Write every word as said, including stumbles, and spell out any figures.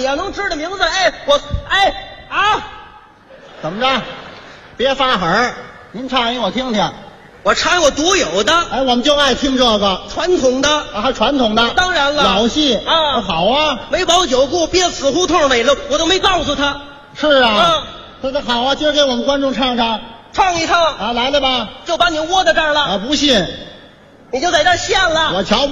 你要能知道名字，哎，我哎啊， 怎么着？别发狠，您唱一我听听。 我唱我独有的， 哎，我们就爱听这个传统的啊，还传统的， 当然了， 老戏啊， 好啊。 没保酒故憋死胡同里了，我都没告诉他。 是啊， 啊， 这个好啊，今儿给我们观众唱唱， 唱一唱啊，来来吧。 就把你窝在这儿了啊，不信你就在这儿现了。 我瞧不